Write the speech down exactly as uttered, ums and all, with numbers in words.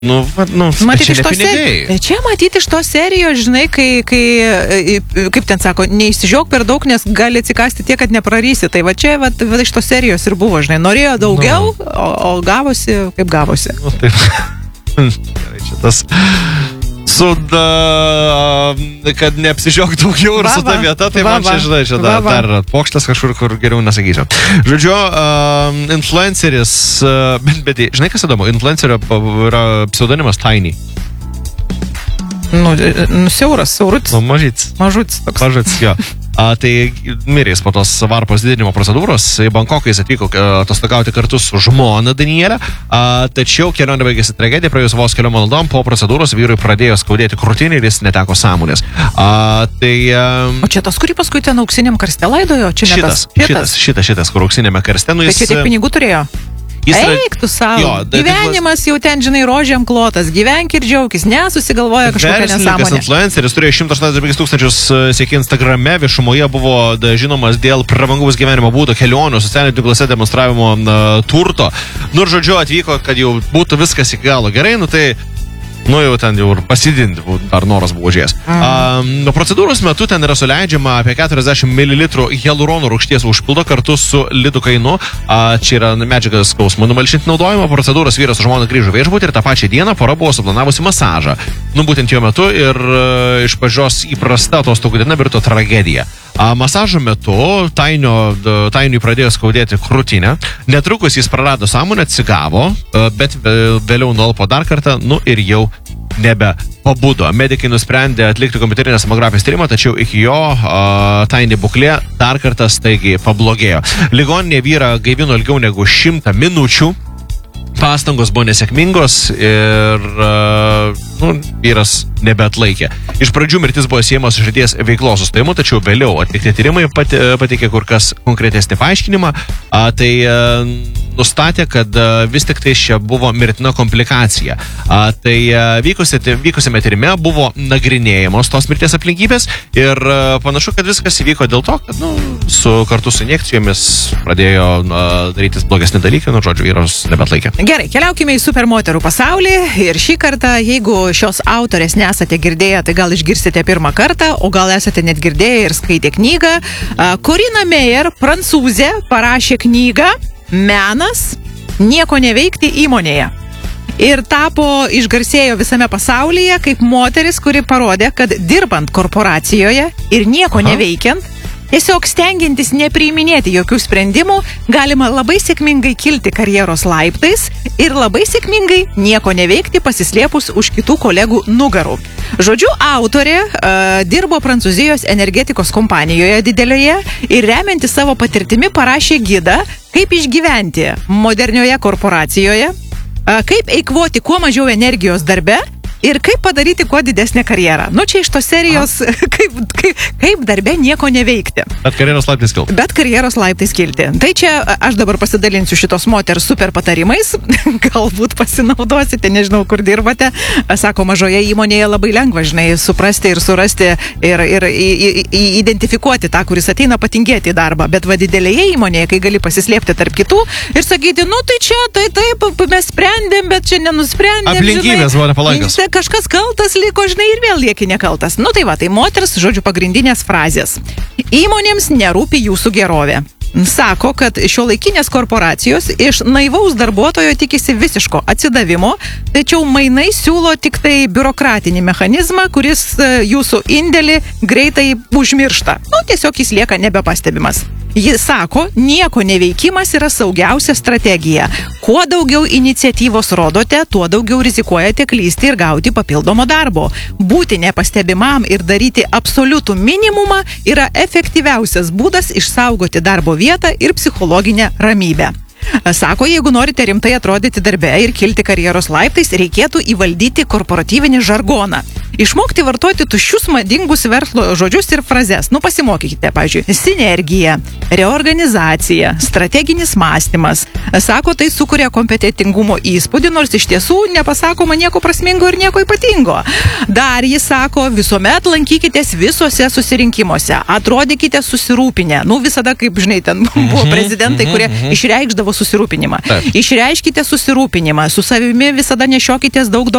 Nu, va, nu, matyti čia ne pinigai. Čia matyti iš tos serijos, žinai, kai, kai, kaip ten sako, neįsižiok per daug, nes gali atsikasti tiek, kad neprarysi. Tai va čia, va, va iš tos serijos ir buvo, žinai, norėjo daugiau, nu. o, o gavosi, kaip gavosi. Nu, taip. Gerai, čia tas... Su, da, kad neapsižiok daugiau ir va, su ta vieta, tai va, man čia, žinai, čia va, va. dar pokštas kažkur, kur geriau nesakyčiau. Žodžiu, uh, influenceris, uh, bet, bet, žinai, kas įdomu, influencerio yra pseudonimas Tiny. Nu, nu siauras, siaurutis. Nu, mažytis. Mažutis toks. Mažutis, jo. A, tai mirės po tos varpos didinimo procedūros, į Bankoką jis atvyko atostogauti kartu su žmona Danielė, a, tačiau kelionė baigėsi tragedija, praėjus vos keliom valandom po procedūros vyrui pradėjo skaudėti krūtinį ir jis neteko sąmonės. A, tai, a, o čia tas, kurį paskui ten auksiniam karste laidojo? Čia šitas, šitas, šitas, šitas, šitas, kur auksinėme karste. Nu, jis, tai čia tiek pinigų turėjo? Eik tu savo, gyvenimas jau ten, žinai, rožėm klotas, gyvenk ir džiaukis, nesusigalvoja kažkokią nesąmonę. Verslininkas influenceris turėjo šimtą aštuoniasdešimt penkis tūkstančius sekėjų Instagrame, viešumoje buvo da, žinomas dėl prabangaus gyvenimo būdo, kelionių, socialinių tinkluose demonstravimo na, turto. Nu ir žodžiu atvyko, kad jau būtų viskas iki galo gerai, nu tai... Nu jau ten jau ir pasidinti, dar noras buvo užėjęs. Mm. Um, procedūros metu ten yra suleidžiama apie keturiasdešimt mililitrų hialurono rūgšties užpildo kartu su lidokainu. Uh, čia yra medžiagas skausmų numalšinti naudojimo. Procedūros vyras su žmona grįžo viešbutį ir tą pačią dieną pora buvo suplanavusi masažą. Nu būtent jo metu ir uh, iš pažios įprasta atostogų diena virto tragedija. Uh, masažo metu Tainio, uh, Tainiui pradėjo skaudėti krūtinę. Netrukus jis prarado sąmonę, atsigavo, uh, bet vėliau nualpo dar kartą, nu ir jau nebe pabudo. Medikai nusprendė atlikti kompiuterinės tomografijos tyrimą, tačiau iki jo uh, Taini būklė dar kartą staigiai pablogėjo. Ligoninė vyrą gaivino ilgiau negu šimtą minučių. Pastangos buvo nesėkmingos ir uh, nu, vyras nebeatlaikė. Iš pradžių mirtis buvo siejama su širdies veiklos sustojimu, tačiau vėliau atlikti tyrimai pat, pateikė kur kas konkretesnį paaiškinimą. A, tai a, nustatė, kad a, vis tik tai čia buvo mirtina komplikacija. A, tai a, vykusi, vykusiame tyrime buvo nagrinėjamos tos mirties aplinkybės ir a, panašu, kad viskas įvyko dėl to, kad nu, su, kartu su injekcijomis pradėjo a, darytis blogesni dalykai, nu, žodžiu, vyras nebeatlaikė. Gerai, keliaukime į supermoterų pasaulį ir šį kartą, jeigu šios autorės nesate girdėję, tai gal išgirsite pirmą kartą, o gal esate net girdėję ir skaitę knygą. Corina Meyer, prancūzė, parašė knygą Menas nieko neveikti įmonėje. Ir tapo, išgarsėjo visame pasaulyje kaip moteris, kuri parodė, kad dirbant korporacijoje ir nieko Aha. neveikiant, tiesiog stengiantis nepriiminėti jokių sprendimų, galima labai sėkmingai kilti karjeros laiptais ir labai sėkmingai nieko neveikti pasislėpus už kitų kolegų nugarų. Žodžiu, autorė uh, dirbo Prancūzijos energetikos kompanijoje didelėje ir remiantis savo patirtimi parašė gidą, kaip išgyventi modernioje korporacijoje, uh, kaip eikvoti kuo mažiau energijos darbe ir kaip padaryti kuo didesnę karjerą. Nu, čia iš tos serijos, kaip, kaip, kaip darbe nieko neveikti. Bet karjeros laiptais kilti. Bet karjeros laiptais kilti. Tai čia aš dabar pasidalinsiu šitos moters super patarimais. Galbūt pasinaudosite, nežinau, kur dirbate. Sako, mažoje įmonėje labai lengva, žinai, suprasti ir surasti ir, ir i, i, identifikuoti tą, kuris ateina patingėti į darbą. Bet va didelėje įmonėje, kai gali pasislėpti tarp kitų ir sakyti, nu tai čia, tai taip, mes sprendėm, bet čia nenusprendėm. Aplinkybės buvo nepalankios. Kažkas kaltas liko, žinai, ir vėl lieki nekaltas. Nu tai va, tai moters, žodžiu, pagrindinės frazės. Įmonėms nerūpi jūsų gerovė. Sako, kad šiuolaikinės korporacijos iš naivaus darbuotojo tikisi visiško atsidavimo, tačiau mainai siūlo tik tai biurokratinį mechanizmą, kuris jūsų indėlį greitai užmiršta. Nu, tiesiog jis lieka nebepastebimas. Jis sako, nieko neveikimas yra saugiausia strategija. Kuo daugiau iniciatyvos rodote, tuo daugiau rizikuojate klysti ir gauti papildomo darbo. Būti nepastebimam ir daryti absoliutų minimumą yra efektyviausias būdas išsaugoti darbo vietą ir psichologinę ramybę. Sako, jeigu norite rimtai atrodyti darbe ir kilti karjeros laiptais, reikėtų įvaldyti korporatyvinį žargoną. Išmokti vartoti tuščius madingus verslo žodžius ir frazes. Nu, pasimokykite, pavyzdžiui, sinergija, reorganizacija, strateginis mąstymas. Sako, tai sukuria kompetentingumo įspūdį, nors iš tiesų nepasakoma nieko prasmingo ir nieko ypatingo. Dar jis sako, visuomet lankykitės visuose susirinkimuose, atrodykite susirūpinę. Nu, visada, kaip žinai, ten buvo prezidentai, kurie išreikšdavo susirūpinimą. Išreiškite susirūpinimą, su savimi visada nešiokitės daug daug